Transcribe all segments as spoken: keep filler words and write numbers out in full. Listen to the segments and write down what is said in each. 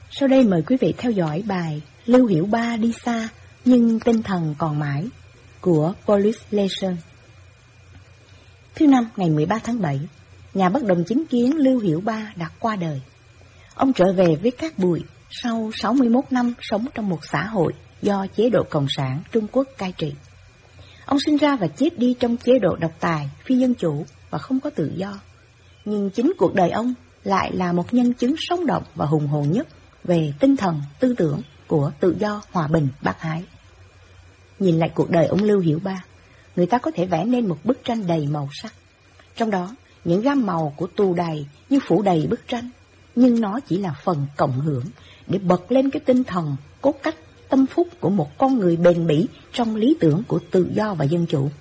Sau đây mời quý vị theo dõi bài Lưu Hiểu Ba đi xa nhưng tinh thần còn mãi của Paulus Leyson. Thứ năm, ngày mười ba tháng bảy, nhà bất đồng chính kiến Lưu Hiểu Ba đã qua đời. Ông trở về với cát bụi sau sáu mươi mốt năm sống trong một xã hội do chế độ Cộng sản Trung Quốc cai trị. Ông sinh ra và chết đi trong chế độ độc tài, phi dân chủ và không có tự do. Nhưng chính cuộc đời ông lại là một nhân chứng sống động và hùng hồn nhất về tinh thần, tư tưởng của tự do, hòa bình, bác ái. Nhìn lại cuộc đời ông Lưu Hiểu Ba, người ta có thể vẽ nên một bức tranh đầy màu sắc. Trong đó, những gam màu của tù đầy như phủ đầy bức tranh, nhưng nó chỉ là phần cộng hưởng để bật lên cái tinh thần, cốt cách, tâm phúc của một con người bền bỉ trong lý tưởng của tự do và dân chủ.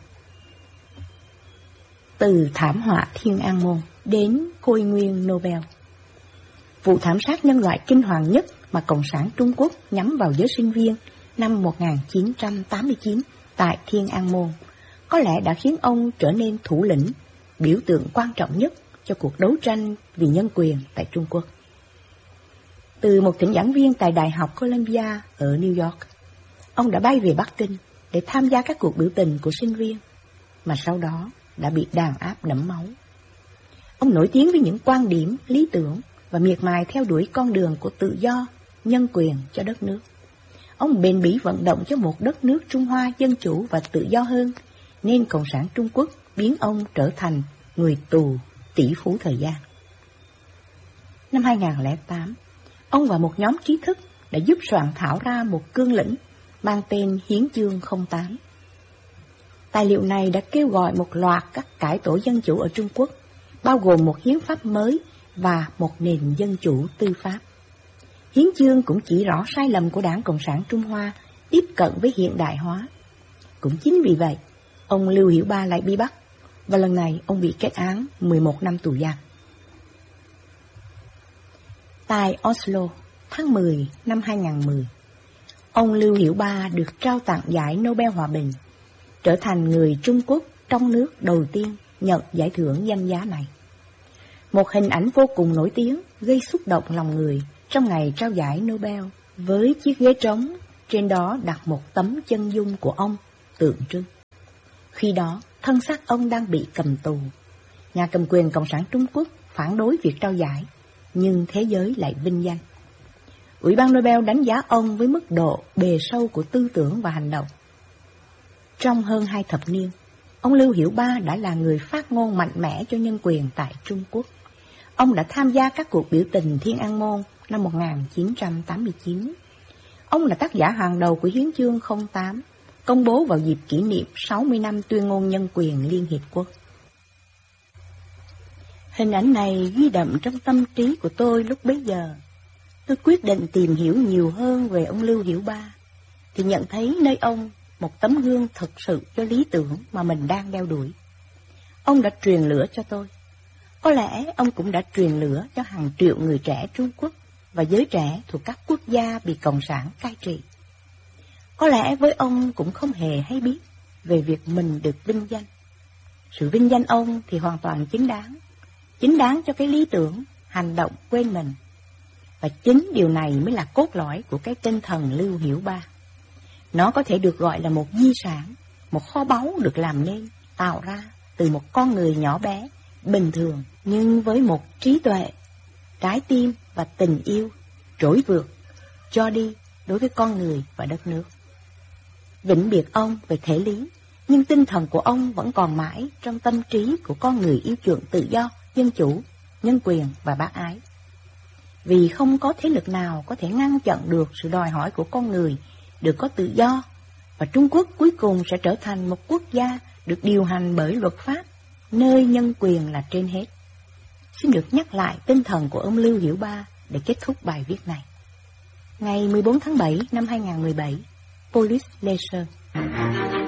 Từ thảm họa Thiên An Môn đến khôi nguyên Nobel. Vụ thảm sát nhân loại kinh hoàng nhất mà Cộng sản Trung Quốc nhắm vào giới sinh viên năm một nghìn chín trăm tám mươi chín tại Thiên An Môn có lẽ đã khiến ông trở nên thủ lĩnh, biểu tượng quan trọng nhất cho cuộc đấu tranh vì nhân quyền tại Trung Quốc. Từ một thỉnh giảng viên tại Đại học Columbia ở New York, ông đã bay về Bắc Kinh để tham gia các cuộc biểu tình của sinh viên, mà sau đó đã bị đàn áp đẫm máu. Ông nổi tiếng với những quan điểm, lý tưởng và miệt mài theo đuổi con đường của tự do, nhân quyền cho đất nước. Ông bền bỉ vận động cho một đất nước Trung Hoa dân chủ và tự do hơn, nên Cộng sản Trung Quốc biến ông trở thành người tù tỷ phú thời gian. Năm hai nghìn không trăm lẻ tám, ông và một nhóm trí thức đã giúp soạn thảo ra một cương lĩnh mang tên Hiến chương không tám. Tài liệu này đã kêu gọi một loạt các cải tổ dân chủ ở Trung Quốc, bao gồm một hiến pháp mới và một nền dân chủ tư pháp. Hiến chương cũng chỉ rõ sai lầm của Đảng Cộng sản Trung Hoa tiếp cận với hiện đại hóa. Cũng chính vì vậy, ông Lưu Hiểu Ba lại bị bắt, và lần này ông bị kết án mười một năm tù giam. Tại Oslo, tháng mười năm hai nghìn không trăm mười, ông Lưu Hiểu Ba được trao tặng giải Nobel Hòa Bình, trở thành người Trung Quốc trong nước đầu tiên nhận giải thưởng danh giá này. Một hình ảnh vô cùng nổi tiếng gây xúc động lòng người trong ngày trao giải Nobel, với chiếc ghế trống, trên đó đặt một tấm chân dung của ông tượng trưng. Khi đó, thân xác ông đang bị cầm tù. Nhà cầm quyền Cộng sản Trung Quốc phản đối việc trao giải, nhưng thế giới lại vinh danh. Ủy ban Nobel đánh giá ông với mức độ bề sâu của tư tưởng và hành động. Trong hơn hai thập niên, ông Lưu Hiểu Ba đã là người phát ngôn mạnh mẽ cho nhân quyền tại Trung Quốc. Ông đã tham gia các cuộc biểu tình Thiên An Môn năm một nghìn chín trăm tám mươi chín. Ông là tác giả hàng đầu của Hiến chương không tám, công bố vào dịp kỷ niệm sáu mươi năm tuyên ngôn nhân quyền Liên Hiệp Quốc. Hình ảnh này ghi đậm trong tâm trí của tôi lúc bấy giờ. Tôi quyết định tìm hiểu nhiều hơn về ông Lưu Hiểu Ba, thì nhận thấy nơi ông một tấm gương thực sự cho lý tưởng mà mình đang đeo đuổi. Ông đã truyền lửa cho tôi. Có lẽ ông cũng đã truyền lửa cho hàng triệu người trẻ Trung Quốc và giới trẻ thuộc các quốc gia bị Cộng sản cai trị. Có lẽ với ông cũng không hề hay biết về việc mình được vinh danh. Sự vinh danh ông thì hoàn toàn chính đáng, chính đáng cho cái lý tưởng, hành động quên mình. Và chính điều này mới là cốt lõi của cái tinh thần Lưu Hiểu Ba. Nó có thể được gọi là một di sản, một kho báu được làm nên, tạo ra từ một con người nhỏ bé, bình thường, nhưng với một trí tuệ, trái tim và tình yêu trỗi vượt, cho đi đối với con người và đất nước. Vĩnh biệt ông về thể lý, nhưng tinh thần của ông vẫn còn mãi trong tâm trí của con người yêu chuộng tự do, dân chủ, nhân quyền và bác ái. Vì không có thế lực nào có thể ngăn chặn được sự đòi hỏi của con người được có tự do, và Trung Quốc cuối cùng sẽ trở thành một quốc gia được điều hành bởi luật pháp, nơi nhân quyền là trên hết. Xin được nhắc lại tinh thần của ông Lưu Hiểu Ba để kết thúc bài viết này. Ngày mười bốn tháng bảy năm hai nghìn không trăm mười bảy, Paulus Leyson.